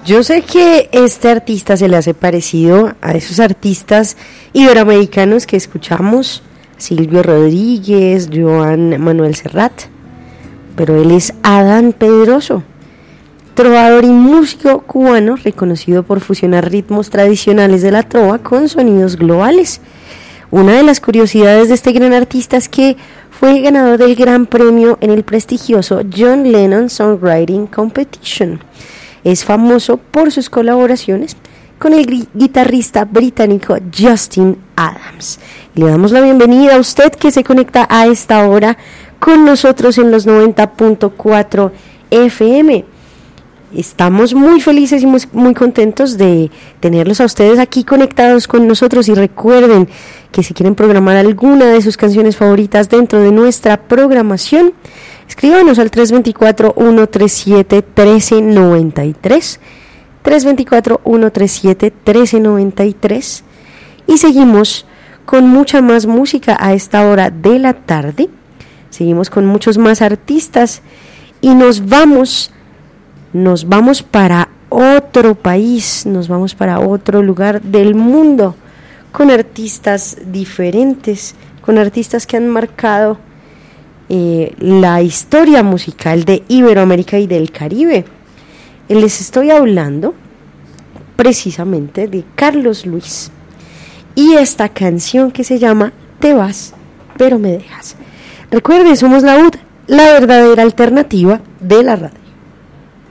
Yo sé que este artista se le hace parecido a esos artistas iberoamericanos que escuchamos, Silvio Rodríguez, Joan Manuel Serrat, pero él es Adán Pedroso, trovador y músico cubano reconocido por fusionar ritmos tradicionales de la trova con sonidos globales. Una de las curiosidades de este gran artista es que fue ganador del gran premio en el prestigioso John Lennon Songwriting Competition. Es famoso por sus colaboraciones con el guitarrista británico Justin Adams. Le damos la bienvenida a usted que se conecta a esta hora con nosotros en los 90.4 FM. Estamos muy felices y muy contentos de tenerlos a ustedes aquí conectados con nosotros, y recuerden que si quieren programar alguna de sus canciones favoritas dentro de nuestra programación, escríbanos al 324-137-1393, 324-137-1393, y seguimos con mucha más música a esta hora de la tarde. Seguimos con muchos más artistas y nos vamos para otro país, nos vamos para otro lugar del mundo, con artistas diferentes, con artistas que han marcado la historia musical de Iberoamérica y del Caribe. Les estoy hablando precisamente de Carlos Luis y esta canción que se llama Te vas, pero me dejas. Recuerden, somos la UD, la verdadera alternativa de la radio.